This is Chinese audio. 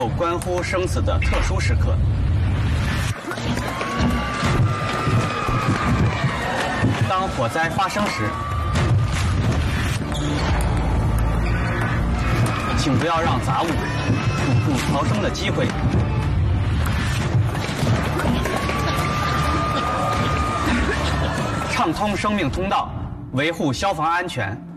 有关乎生死的特殊时刻。当火灾发生时，请不要让杂物堵住逃生的机会。畅通生命通道，维护消防安全。